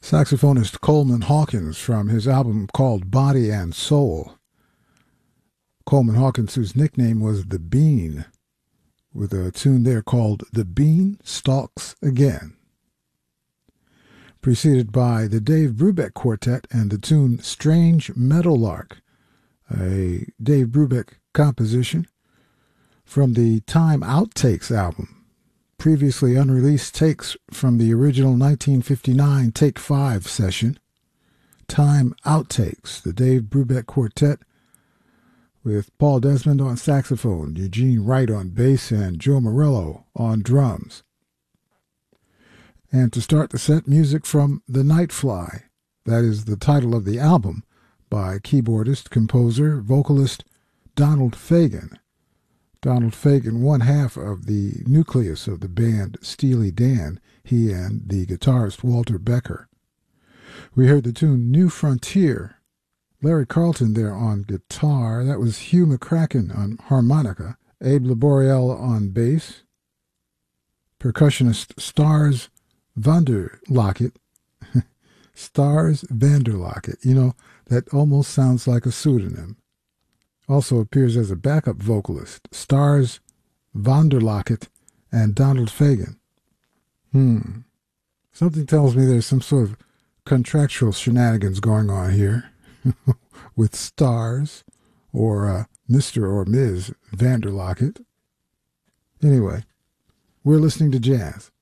Saxophonist Coleman Hawkins from his album called Body and Soul. Coleman Hawkins, whose nickname was The Bean, with a tune there called The Bean Stalks Again. Preceded by the Dave Brubeck Quartet and the tune Strange Meadowlark, a Dave Brubeck composition from the Time Outtakes album, previously unreleased takes from the original 1959 Take 5 session. Time Outtakes, the Dave Brubeck Quartet, with Paul Desmond on saxophone, Eugene Wright on bass, and Joe Morello on drums. And to start the set, music from The Nightfly, that is the title of the album, by keyboardist, composer, vocalist Donald Fagen. Donald Fagen, one half of the nucleus of the band Steely Dan, he and the guitarist Walter Becker. We heard the tune New Frontier. Larry Carlton there on guitar. That was Hugh McCracken on harmonica. Abe Laboriel on bass. Percussionist Stars Vanderlocket. Stars Vanderlocket. You know, that almost sounds like a pseudonym. Also appears as a backup vocalist. Stars Vanderlocket and Donald Fagen. Something tells me there's some sort of contractual shenanigans going on here with Stars or Mr. or Ms. Vanderlocket. Anyway, we're listening to jazz.